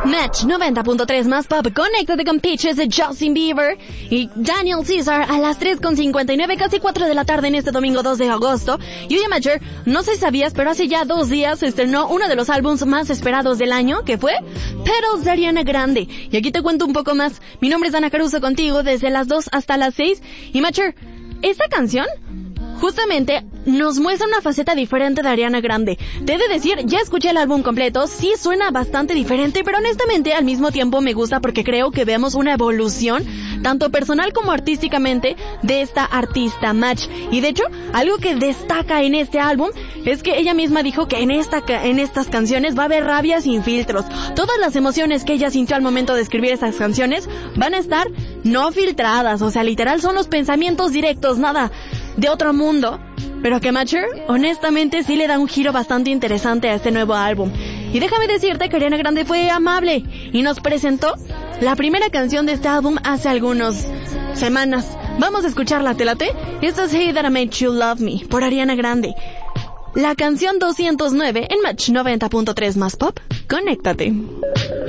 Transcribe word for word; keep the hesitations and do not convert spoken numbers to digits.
Match noventa punto tres más pop. Conéctate con Peaches de Justin Bieber y Daniel Caesar a las tres con cincuenta y nueve, casi cuatro de la tarde en este domingo dos de agosto. Y oye, Matcher, no sé si sabías, pero hace ya dos días se estrenó uno de los álbumes más esperados del año, que fue Petals de Ariana Grande. Y aquí te cuento un poco más. Mi nombre es Ana Caruso, contigo desde las dos hasta las seis. Y Matcher, esta canción justamente nos muestra una faceta diferente de Ariana Grande. Te he de decir, ya escuché el álbum completo, sí suena bastante diferente, pero honestamente al mismo tiempo me gusta porque creo que vemos una evolución, tanto personal como artísticamente, de esta artista Match. Y de hecho, algo que destaca en este álbum es que ella misma dijo que en, esta, en estas canciones va a haber rabia sin filtros. Todas las emociones que ella sintió al momento de escribir estas canciones van a estar no filtradas, o sea, literal son los pensamientos directos, nada de otro mundo, pero que Matcher, honestamente, sí le da un giro bastante interesante a este nuevo álbum. Y déjame decirte que Ariana Grande fue amable y nos presentó la primera canción de este álbum hace algunas semanas. Vamos a escucharla, ¿te late? Esto es Hey That I Made You Love Me, por Ariana Grande. La canción doscientos nueve en Match noventa punto tres más pop. Conéctate.